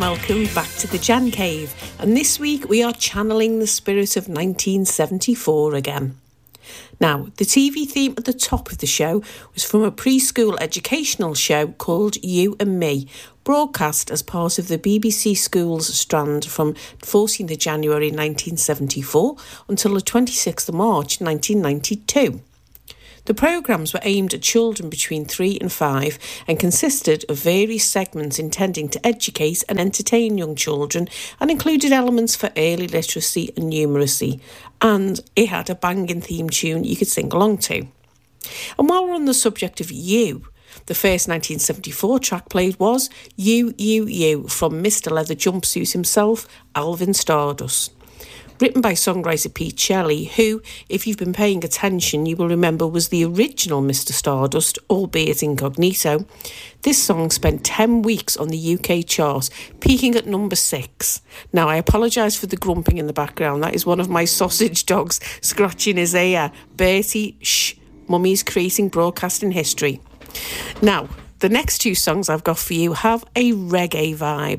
welcome back to the Jan Cave, and this week we are channeling the spirit of 1974 again. Now, the TV theme at the top of the show was from a preschool educational show called You and Me, broadcast as part of the BBC Schools strand from 14th of January 1974 until the 26th of March 1992. The programmes were aimed at children between 3 and 5 and consisted of various segments intending to educate and entertain young children and included elements for early literacy and numeracy. And it had a banging theme tune you could sing along to. And while we're on the subject of You, the first 1974 track played was You, You, You from Mr. Leather Jumpsuit himself, Alvin Stardust. Written by songwriter Pete Shelley, who, if you've been paying attention, you will remember was the original Mr. Stardust, albeit incognito. This song spent 10 weeks on the UK chart, peaking at number 6. Now, I apologise for the grumping in the background. That is one of my sausage dogs scratching his ear. Bertie, shh, Mummy's creating broadcasting history. Now, the next two songs I've got for you have a reggae vibe.